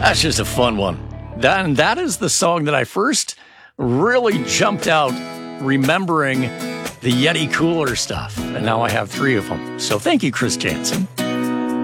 That's just a fun one. That is the song that I first really jumped out remembering the Yeti cooler stuff. And now I have 3 of them. So thank you, Chris Jansen.